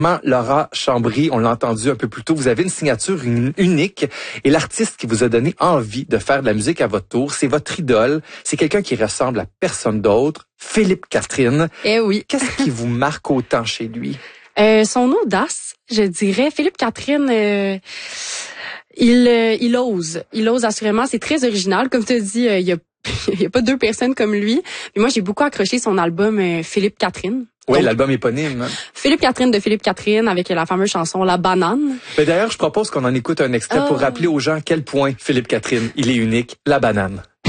Laura Chambry, on l'a entendu un peu plus tôt, vous avez une signature unique et l'artiste qui vous a donné envie de faire de la musique à votre tour, c'est votre idole, c'est quelqu'un qui ressemble à personne d'autre, Philippe Catherine. Eh oui. Qu'est-ce qui vous marque autant chez lui? Son audace, je dirais. Philippe Catherine, il ose assurément. C'est très original. Comme tu as dit, il y a pas deux personnes comme lui. Mais moi, j'ai beaucoup accroché son album Philippe Catherine. Oui, Donc, l'album éponyme. Philippe Catherine de Philippe Catherine avec la fameuse chanson La Banane. Mais d'ailleurs, je propose qu'on en écoute un extrait pour rappeler aux gens à quel point Philippe Catherine, il est unique, La Banane.